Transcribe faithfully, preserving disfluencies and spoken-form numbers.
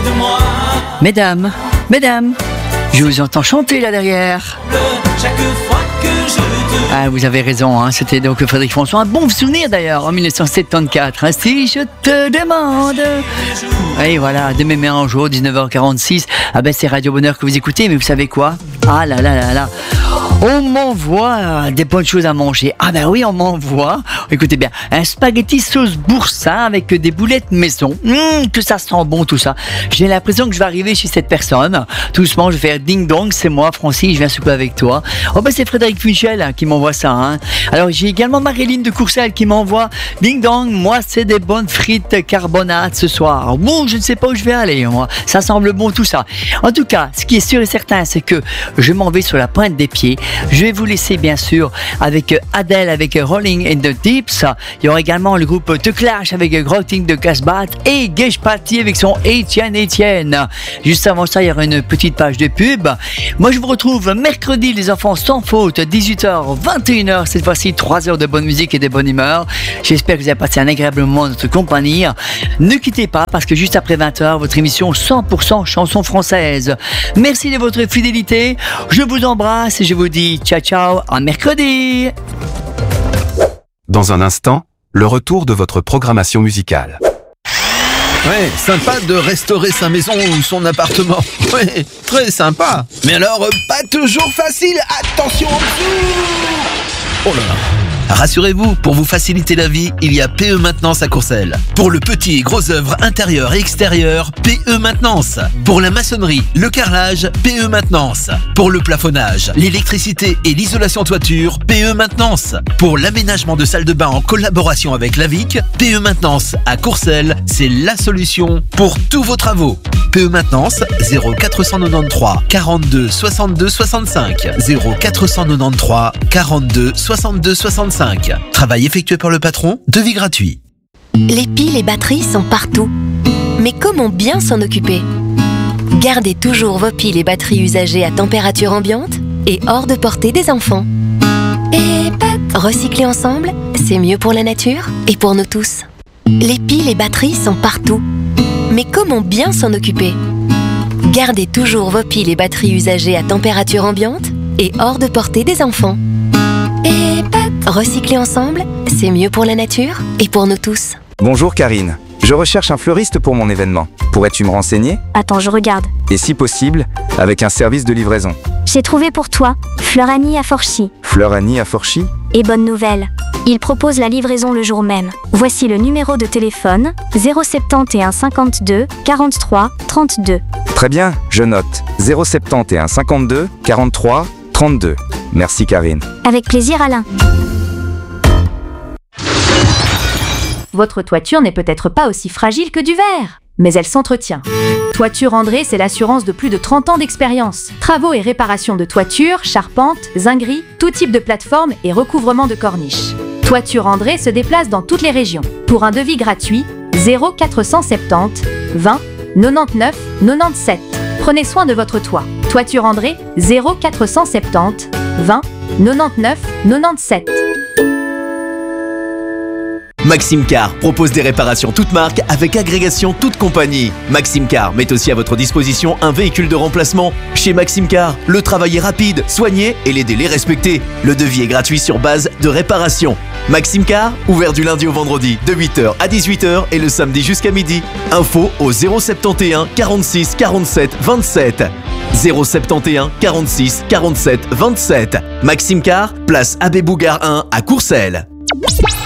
de moi. Mesdames, mesdames, je vous entends chanter là derrière. Chaque fois que je te... Ah, vous avez raison, hein, c'était donc Frédéric François. Un bon souvenir d'ailleurs, en dix-neuf cent soixante-quatorze. Hein, si je te demande. Et voilà, demain mais un jour, dix-neuf heures quarante-six. Ah ben c'est Radio Bonheur que vous écoutez, mais vous savez quoi? Ah là là là là. On m'envoie des bonnes choses à manger. Ah ben oui, on m'envoie, écoutez bien, un spaghetti sauce boursin avec des boulettes maison. Mmh, que ça sent bon tout ça. J'ai l'impression que je vais arriver chez cette personne. Tout doucement, je vais faire ding dong, c'est moi, Francis, je viens souper avec toi. Oh ben c'est Frédéric Michel hein, qui m'envoie ça. Hein. Alors j'ai également Marilyn de Courcelles qui m'envoie ding dong, moi c'est des bonnes frites carbonate ce soir. Bon, je ne sais pas où je vais aller, moi. Ça semble bon tout ça. En tout cas, ce qui est sûr et certain, c'est que je m'en vais sur la pointe des pieds. Je vais vous laisser bien sûr avec Adele avec Rolling in the Deeps. Il y aura également le groupe The Clash avec Grotting de Casbah et Gage Party avec son Etienne Etienne. Juste avant ça, il y aura une petite page de pub. Moi, je vous retrouve mercredi, les enfants sans faute, dix-huit heures, vingt et une heures. Cette fois-ci, trois heures de bonne musique et de bonne humeur. J'espère que vous avez passé un agréable moment dans notre compagnie. Ne quittez pas parce que juste après vingt heures, votre émission cent pour cent chansons françaises. Merci de votre fidélité. Je vous embrasse et je vous dis ciao ciao à mercredi. Dans un instant, le retour de votre programmation musicale. Ouais, sympa de restaurer sa maison ou son appartement. Ouais, très sympa. Mais alors, euh, pas toujours facile. Attention en dessous. Oh là là. Rassurez-vous, pour vous faciliter la vie, il y a P E Maintenance à Courcelles. Pour le petit et gros œuvre intérieur et extérieur, P E Maintenance. Pour la maçonnerie, le carrelage, P E Maintenance. Pour le plafonnage, l'électricité et l'isolation toiture, P E Maintenance. Pour l'aménagement de salles de bain en collaboration avec la V I C, P E Maintenance à Courcelles, c'est la solution pour tous vos travaux. P E Maintenance, zéro quatre cent quatre-vingt-treize quarante-deux soixante-deux soixante-cinq. zéro quatre cent quatre-vingt-treize quarante-deux soixante-deux soixante-cinq. Travail effectué par le patron, devis gratuit. Les piles et batteries sont partout. Mais comment bien s'en occuper? Gardez toujours vos piles et batteries usagées à température ambiante et hors de portée des enfants. Et recycler ensemble, c'est mieux pour la nature et pour nous tous. Les piles et batteries sont partout. Mais comment bien s'en occuper? Gardez toujours vos piles et batteries usagées à température ambiante et hors de portée des enfants. Et recycler ensemble, c'est mieux pour la nature et pour nous tous. Bonjour Karine, je recherche un fleuriste pour mon événement. Pourrais-tu me renseigner? Attends, je regarde. Et si possible, avec un service de livraison. J'ai trouvé pour toi, Fleur Annie à Forchy. Fleur Annie à Forchy? Et bonne nouvelle, il propose la livraison le jour même. Voici le numéro de téléphone, zéro sept un cinquante-deux quarante-trois trente-deux. Très bien, je note. zéro sept un cinquante-deux quarante-trois trente-deux. Merci Karine. Avec plaisir Alain. Votre toiture n'est peut-être pas aussi fragile que du verre, mais elle s'entretient. Toiture André, c'est l'assurance de plus de trente ans d'expérience. Travaux et réparations de toiture, charpentes, zingueries, tout type de plateforme et recouvrement de corniches. Toiture André se déplace dans toutes les régions. Pour un devis gratuit, zéro quatre cent soixante-dix vingt quatre-vingt-neuf quatre-vingt-dix-sept. Prenez soin de votre toit. Toiture André, zéro quatre cent soixante-dix vingt quatre-vingt-neuf quatre-vingt-dix-sept. Maxime Car propose des réparations toutes marques avec agrégation toute compagnie. Maxime Car met aussi à votre disposition un véhicule de remplacement. Chez Maxime Car, le travail est rapide, soigné et les délais respectés. Le devis est gratuit sur base de réparation. Maxime Car, ouvert du lundi au vendredi de huit heures à dix-huit heures et le samedi jusqu'à midi. Info au zéro sept un quarante-six quarante-sept vingt-sept. zéro sept un quarante-six quarante-sept vingt-sept. Maxime Car, place Abbé Bougard un à Courcelles.